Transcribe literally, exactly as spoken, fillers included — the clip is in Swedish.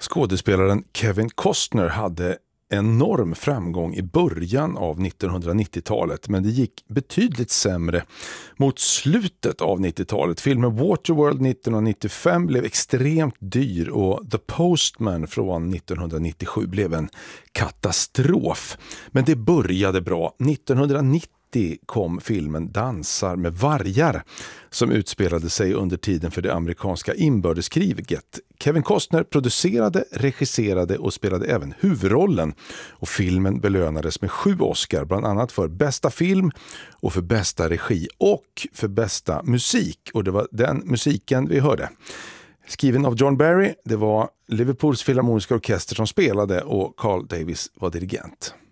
Skådespelaren Kevin Costner hade enorm framgång i början av nittonhundranittiotalet, men det gick betydligt sämre mot slutet av nittiotalet. Filmen Waterworld nittonhundranittiofem blev extremt dyr och The Postman från nittonhundranittiosju blev en katastrof. Men det började bra. nittonhundranittio kom filmen Dansar med vargar som utspelade sig under tiden för det amerikanska inbördeskriget. Kevin Costner producerade, regisserade och spelade även huvudrollen, och filmen belönades med sju Oscar, bland annat för bästa film och för bästa regi och för bästa musik, och det var den musiken vi hörde. Skriven av John Barry, det var Liverpools Filharmoniska orkester som spelade och Carl Davis var dirigent.